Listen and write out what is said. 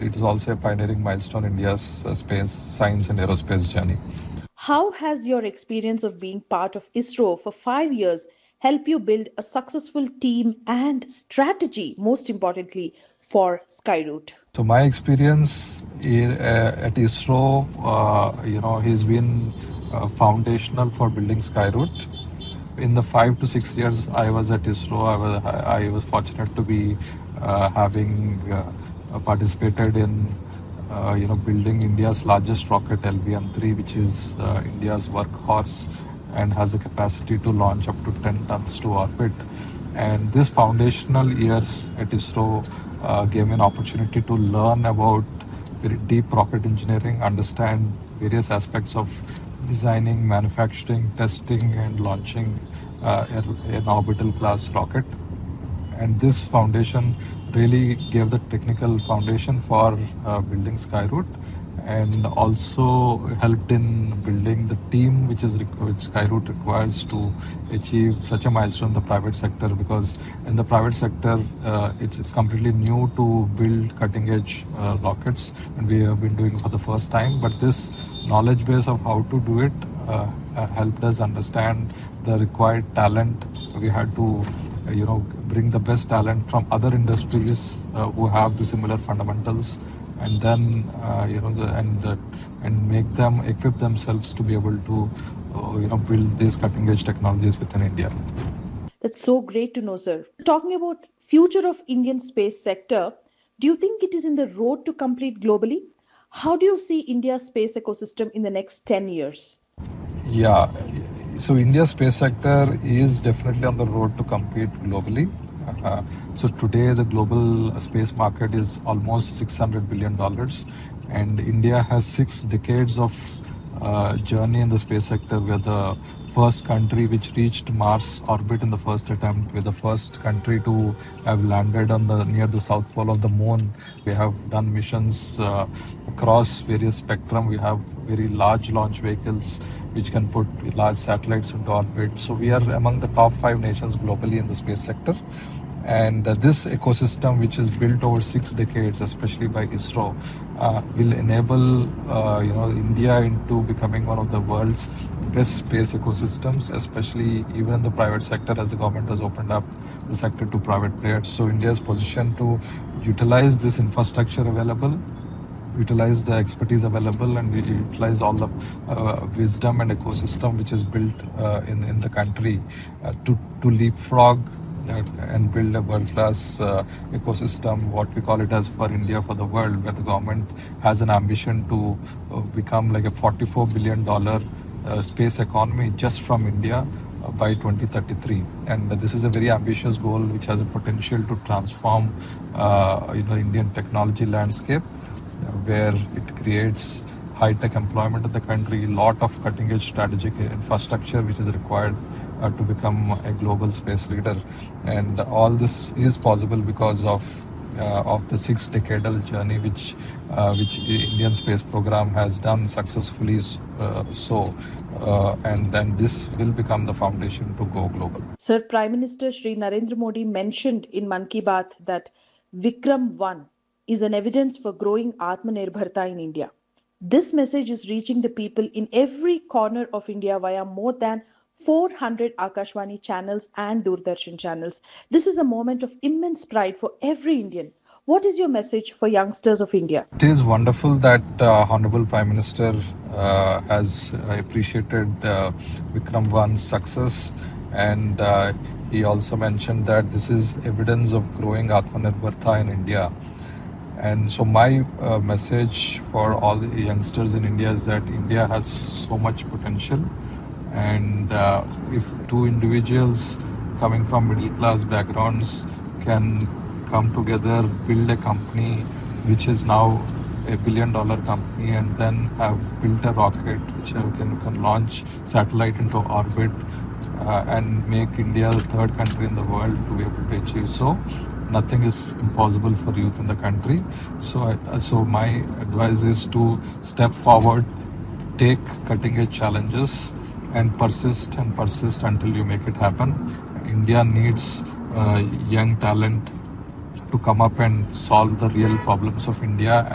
it is also a pioneering milestone in India's space, science and aerospace journey. How has your experience of being part of ISRO for 5 years helped you build a successful team and strategy, most importantly, for Skyroot? So my experience at ISRO, has been foundational for building Skyroot. In the 5 to 6 years I was at ISRO, I was fortunate to be having participated in building India's largest rocket LVM-3, which is India's workhorse and has the capacity to launch up to 10 tons to orbit. And this foundational years at ISRO gave me an opportunity to learn about very deep rocket engineering, understand various aspects of designing, manufacturing, testing, and launching an orbital class rocket. And this foundation really gave the technical foundation for building Skyroot, and also helped in building the team which Skyroot requires to achieve such a milestone in the private sector. Because in the private sector, it's completely new to build cutting edge rockets, and we have been doing it for the first time. But this knowledge base of how to do it helped us understand the required talent. We had to bring the best talent from other industries who have the similar fundamentals, and then and make them equip themselves to be able to build these cutting edge technologies within India. That's so great to know, sir. Talking about future of Indian space sector, do you think it is in the road to complete globally? How do you see India's space ecosystem in the next 10 years? Yeah, so India's space sector is definitely on the road to compete globally. So today the global space market is almost $600 billion, and India has 6 decades of journey in the space sector. We're the first country which reached Mars orbit in the first attempt. We're the first country to have landed on near the south pole of the moon. We have done missions across various spectrum. We have very large launch vehicles which can put large satellites into orbit. So we are among the top 5 nations globally in the space sector. And this ecosystem, which is built over 6 decades, especially by ISRO, will enable India into becoming one of the world's best space ecosystems, especially even in the private sector, as the government has opened up the sector to private players. So India is positioned to utilize this infrastructure available, utilize the expertise available, and utilize all the wisdom and ecosystem which is built in the country to leapfrog and build a world-class ecosystem, what we call it as for India for the world, where the government has an ambition to become like a $44 billion space economy just from India by 2033. And this is a very ambitious goal which has a potential to transform Indian technology landscape, where it creates high-tech employment in the country, lot of cutting-edge strategic infrastructure which is required to become a global space leader. And all this is possible because of the 6-decadal journey which Indian space program has done successfully. And this will become the foundation to go global. Sir, Prime Minister Shri Narendra Modi mentioned in Mann Ki Baat that Vikram 1 is an evidence for growing Atmanirbharta in India. This message is reaching the people in every corner of India via more than 400 Akashvani channels and Doordarshan channels. This is a moment of immense pride for every Indian. What is your message for youngsters of India? It is wonderful that Honorable Prime Minister has appreciated Vikram 1's success, and he also mentioned that this is evidence of growing Atmanirbharta in India. And so my message for all the youngsters in India is that India has so much potential, and if 2 individuals coming from middle class backgrounds can come together, build a company which is now a $1 billion company, and then have built a rocket which can launch satellite into orbit and make India the 3rd country in the world to be able to achieve so. Nothing is impossible for youth in the country. So my advice is to step forward, take cutting edge challenges, and persist until you make it happen. India needs young talent to come up and solve the real problems of India.